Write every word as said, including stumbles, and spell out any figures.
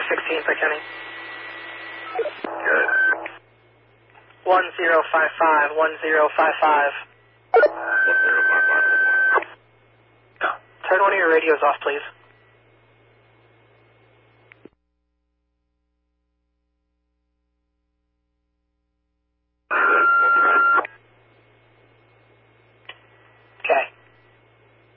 sixteen, Pike County. Good. one zero five five, one zero five five. one zero five five. Turn one of your radios off, please.